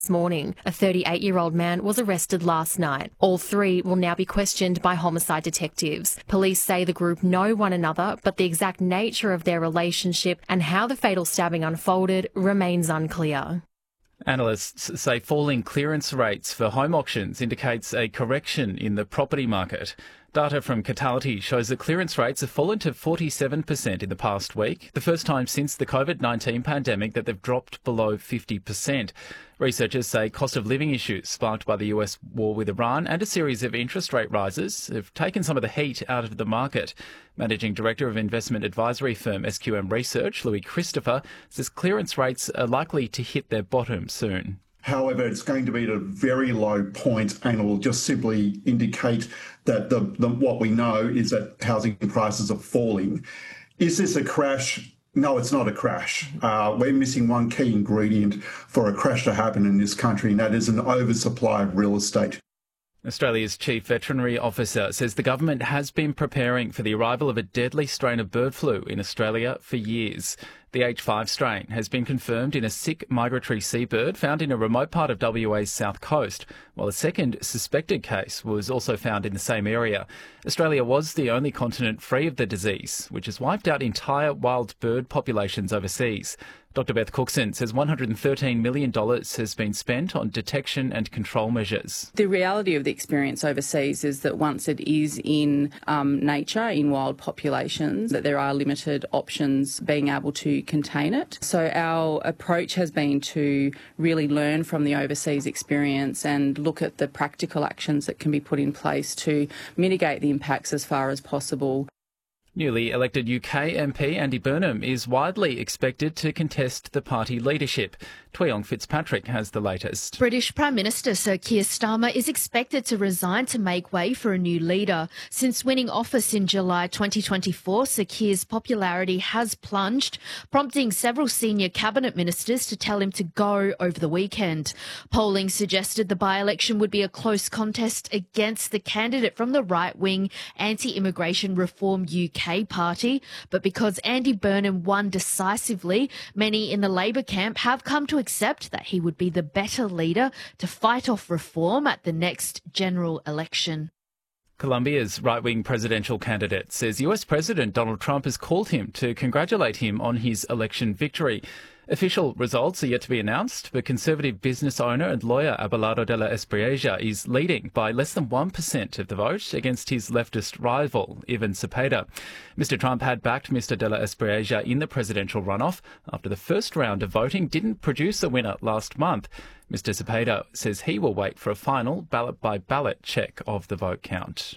This morning, a 38-year-old man was arrested last night. All three will now be questioned by homicide detectives. Police say the group know one another, but the exact nature of their relationship and how the fatal stabbing unfolded remains unclear. Analysts say falling clearance rates for home auctions indicates a correction in the property market. Data from Catality shows that clearance rates have fallen to 47% in the past week, the first time since the COVID-19 pandemic that they've dropped below 50%. Researchers say cost of living issues sparked by the US war with Iran and a series of interest rate rises have taken some of the heat out of the market. Managing Director of investment advisory firm SQM Research, Louis Christopher, says clearance rates are likely to hit their bottom soon. However, it's going to be at a very low point and it will just simply indicate that what we know is that housing prices are falling. Is this a crash? No, it's not a crash. We're missing one key ingredient for a crash to happen in this country, and that is an oversupply of real estate. Australia's Chief Veterinary Officer says the government has been preparing for the arrival of a deadly strain of bird flu in Australia for years. The H5 strain has been confirmed in a sick migratory seabird found in a remote part of WA's south coast, while a second suspected case was also found in the same area. Australia was the only continent free of the disease, which has wiped out entire wild bird populations overseas. Dr Beth Cookson says $113 million has been spent on detection and control measures. The reality of the experience overseas is that once it is in nature, in wild populations, that there are limited options being able to contain it. So our approach has been to really learn from the overseas experience and look at the practical actions that can be put in place to mitigate the impacts as far as possible. Newly elected UK MP Andy Burnham is widely expected to contest the party leadership. Tweong Fitzpatrick has the latest. British Prime Minister Sir Keir Starmer is expected to resign to make way for a new leader. Since winning office in July 2024, Sir Keir's popularity has plunged, prompting several senior cabinet ministers to tell him to go over the weekend. Polling suggested the by-election would be a close contest against the candidate from the right-wing anti-immigration Reform UK party, but because Andy Burnham won decisively, many in the Labor camp have come to accept that he would be the better leader to fight off reform at the next general election. Colombia's right-wing presidential candidate says US President Donald Trump has called him to congratulate him on his election victory. Official results are yet to be announced, but conservative business owner and lawyer Abelardo de la Espriella is leading by less than 1% of the vote against his leftist rival, Ivan Cepeda. Mr Trump had backed Mr de la Espriella in the presidential runoff after the first round of voting didn't produce a winner last month. Mr Cepeda says he will wait for a final ballot-by-ballot check of the vote count.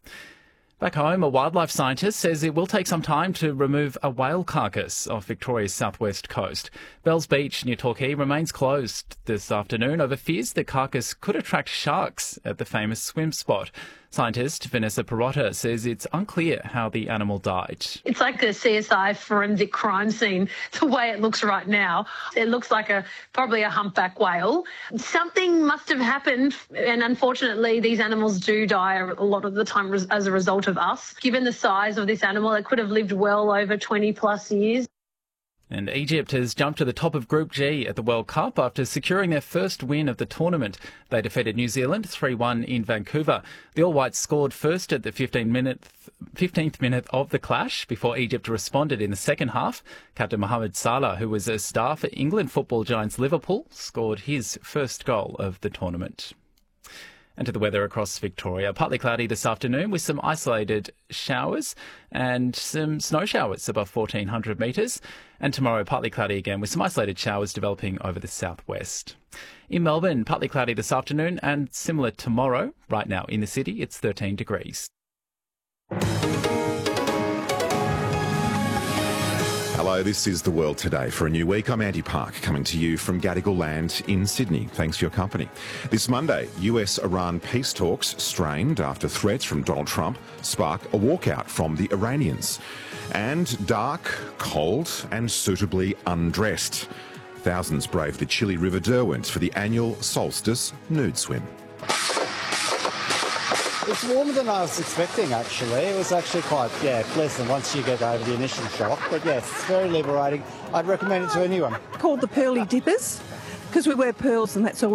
Back home, a wildlife scientist says it will take some time to remove a whale carcass off Victoria's southwest coast. Bells Beach near Torquay remains closed this afternoon over fears the carcass could attract sharks at the famous swim spot. Scientist Vanessa Perotta says it's unclear how the animal died. It's like a CSI forensic crime scene, the way it looks right now. It looks like probably a humpback whale. Something must have happened, and unfortunately these animals do die a lot of the time as a result of us. Given the size of this animal, it could have lived well over 20 plus years. And Egypt has jumped to the top of Group G at the World Cup after securing their first win of the tournament. They defeated New Zealand 3-1 in Vancouver. The All Whites scored first at the 15th minute of the clash before Egypt responded in the second half. Captain Mohamed Salah, who was a star for England football giants Liverpool, scored his first goal of the tournament. And to the weather across Victoria. Partly cloudy this afternoon with some isolated showers and some snow showers above 1,400 metres. And tomorrow, partly cloudy again with some isolated showers developing over the southwest. In Melbourne, partly cloudy this afternoon and similar tomorrow. Right now in the city, it's 13 degrees. Hello, this is The World Today. For a new week, I'm Andy Park, coming to you from Gadigal Land in Sydney. Thanks for your company. This Monday, US-Iran peace talks strained after threats from Donald Trump spark a walkout from the Iranians. And dark, cold and suitably undressed. Thousands brave the chilly River Derwent for the annual solstice nude swim. It's warmer than I was expecting, actually. It was actually quite, pleasant once you get over the initial shock. But yes, it's very liberating. I'd recommend it to anyone. Called the Pearly Dippers, because we wear pearls and that's all